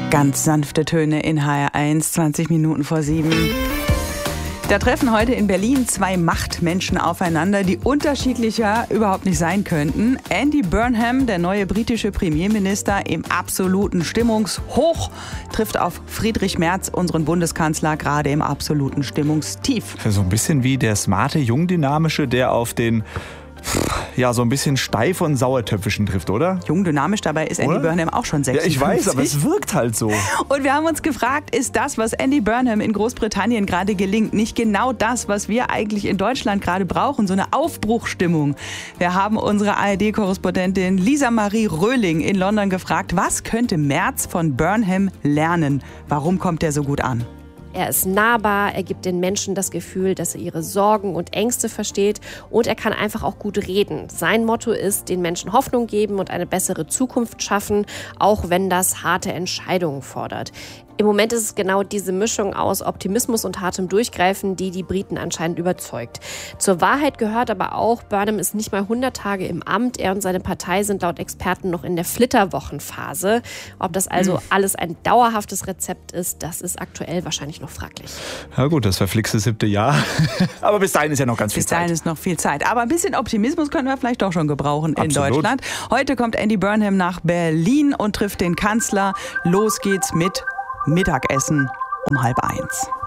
Ganz sanfte Töne in HR1, 20 Minuten vor 7. Da treffen heute in Berlin zwei Machtmenschen aufeinander, die unterschiedlicher überhaupt nicht sein könnten. Andy Burnham, der neue britische Premierminister im absoluten Stimmungshoch, trifft auf Friedrich Merz, unseren Bundeskanzler, gerade im absoluten Stimmungstief. So ein bisschen wie der smarte, jungdynamische, der auf den so ein bisschen steif und sauertöpfischen trifft, oder? Jung, dynamisch, dabei ist Andy Burnham auch schon 56. Ja, ich weiß, aber es wirkt halt so. Und wir haben uns gefragt, ist das, was Andy Burnham in Großbritannien gerade gelingt, nicht genau das, was wir eigentlich in Deutschland gerade brauchen, so eine Aufbruchstimmung? Wir haben unsere ARD-Korrespondentin Lisa Marie Röhling in London gefragt, was könnte Merz von Burnham lernen? Warum kommt er so gut an? Er ist nahbar, er gibt den Menschen das Gefühl, dass er ihre Sorgen und Ängste versteht und er kann einfach auch gut reden. Sein Motto ist, den Menschen Hoffnung geben und eine bessere Zukunft schaffen, auch wenn das harte Entscheidungen fordert. Im Moment ist es genau diese Mischung aus Optimismus und hartem Durchgreifen, die die Briten anscheinend überzeugt. Zur Wahrheit gehört aber auch, Burnham ist nicht mal 100 Tage im Amt. Er und seine Partei sind laut Experten noch in der Flitterwochenphase. Ob das also alles ein dauerhaftes Rezept ist, das ist aktuell wahrscheinlich noch fraglich. Ja gut, das verflixte 7. Jahr. Aber bis dahin ist ja noch ganz viel Zeit. Bis dahin ist noch viel Zeit. Aber ein bisschen Optimismus können wir vielleicht doch schon gebrauchen in Deutschland. Heute kommt Andy Burnham nach Berlin und trifft den Kanzler. Los geht's mit Mittagessen um 12:30.